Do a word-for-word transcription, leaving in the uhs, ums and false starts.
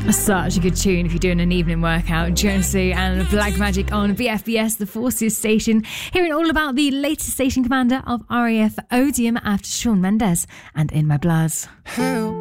Such a good tune if you're doing an evening workout. Jonesy and Black Magic on B F B S, the Forces station. Hearing all about the latest station commander of R A F Odeum after Shawn Mendes and In My Blood. Help.